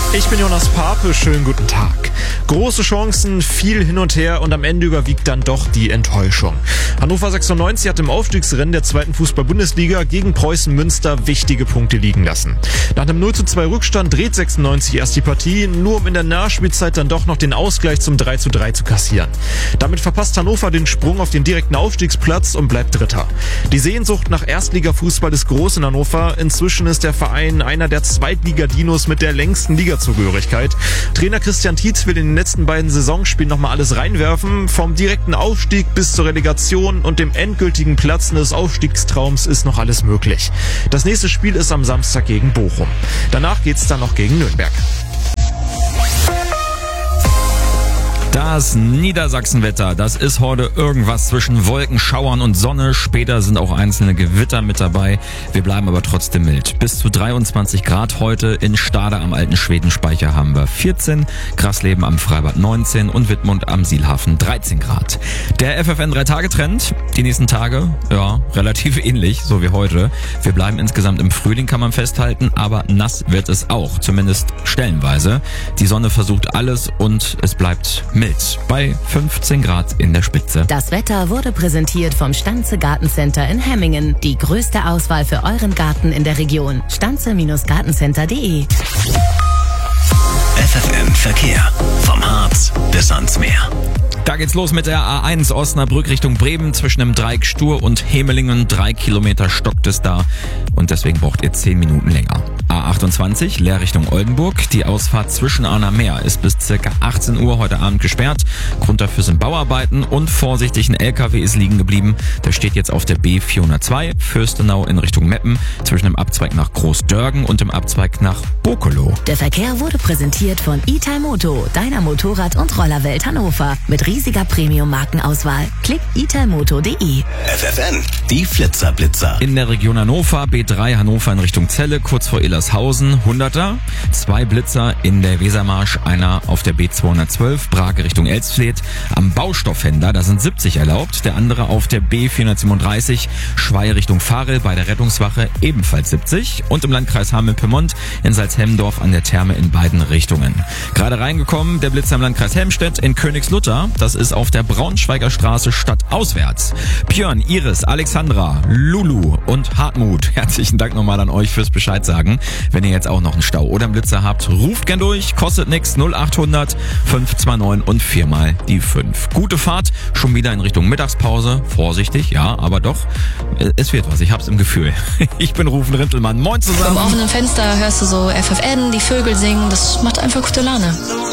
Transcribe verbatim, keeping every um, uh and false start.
Ich bin Jonas Pape, schönen guten Tag. Große Chancen, viel hin und her und am Ende überwiegt dann doch die Enttäuschung. Hannover sechsundneunzig hat im Aufstiegsrennen der zweiten Fußball-Bundesliga gegen Preußen Münster wichtige Punkte liegen lassen. Nach einem null zu zwei Rückstand dreht sechsundneunzig erst die Partie, nur um in der Nachspielzeit dann doch noch den Ausgleich zum drei zu drei zu kassieren. Damit verpasst Hannover den Sprung auf den direkten Aufstiegsplatz und bleibt Dritter. Die Sehnsucht nach Erstligafußball ist groß in Hannover. Inzwischen ist der Verein einer der Zweitliga-Dinos mit der längsten Ligazugehörigkeit. Trainer Christian Tietz will in den letzten beiden Saisonspielen nochmal alles reinwerfen. Vom direkten Aufstieg bis zur Relegation und dem endgültigen Platzen des Aufstiegstraums ist noch alles möglich. Das nächste Spiel ist am Samstag gegen Bochum. Danach geht's dann noch gegen Nürnberg. Das Niedersachsenwetter, das ist heute irgendwas zwischen Wolken, Schauern und Sonne. Später sind auch einzelne Gewitter mit dabei. Wir bleiben aber trotzdem mild. Bis zu dreiundzwanzig Grad heute. In Stade am alten Schwedenspeicher haben wir vierzehn, Grasleben am Freibad neunzehn und Wittmund am Sielhafen dreizehn Grad. Der F F N drei Tage Trend, die nächsten Tage, ja, relativ ähnlich, so wie heute. Wir bleiben insgesamt im Frühling, kann man festhalten, aber nass wird es auch, zumindest stellenweise. Die Sonne versucht alles und es bleibt mild bei fünfzehn Grad in der Spitze. Das Wetter wurde präsentiert vom Stanze Gartencenter in Hemmingen. Die größte Auswahl für euren Garten in der Region. stanze Gartencenter punkt de F F M Verkehr. Vom Harz bis ans Meer. Da geht's los mit der A eins Osnabrück Richtung Bremen zwischen dem Dreieck Stur und Hemelingen. Drei Kilometer stockt es da und deswegen braucht ihr zehn Minuten länger. A achtundzwanzig Leer Richtung Oldenburg. Die Ausfahrt zwischen Arner Meer ist bis circa achtzehn Uhr heute Abend gesperrt. Grund dafür sind Bauarbeiten und vorsichtig, ein L K W ist liegen geblieben. Der steht jetzt auf der B vierhundertzwei Fürstenau in Richtung Meppen zwischen dem Abzweig nach Großdörgen und dem Abzweig nach Bokolo. Der Verkehr wurde präsentiert von Italmoto, deiner Motorrad- und Rollerwelt Hannover. Mit riesiger Premium-Markenauswahl. Klick italmoto punkt de. F F N, die Flitzerblitzer. In der Region Hannover, B drei Hannover in Richtung Celle, kurz vor Illershausen, hunderter. Zwei Blitzer in der Wesermarsch, einer auf der B zweihundertzwölf, Brake Richtung Elsfleth. Am Baustoffhändler, da sind siebzig erlaubt. Der andere auf der B vierhundertsiebenunddreißig, Schweiz Richtung Fahrel bei der Rettungswache, ebenfalls siebzig. Und im Landkreis Hameln-Pyrmont in Salzhemmendorf an der Therme in beiden Richtungen. Gerade reingekommen, der Blitzer im Landkreis Helmstedt in Königslutter. Das ist auf der Braunschweiger Straße stadtauswärts. Björn, Iris, Alexandra, Lulu und Hartmut, herzlichen Dank nochmal an euch fürs Bescheid sagen. Wenn ihr jetzt auch noch einen Stau oder einen Blitzer habt, ruft gern durch, kostet nix, null achthundert fünf zwei neun und viermal die fünf. Gute Fahrt, schon wieder in Richtung Mittagspause. Vorsichtig, ja, aber doch, es wird was, ich hab's im Gefühl. Ich bin Rufen Rintelmann, moin zusammen. Beim offenen Fenster hörst du so F F N, die Vögel singen, das macht einfach gute Laune.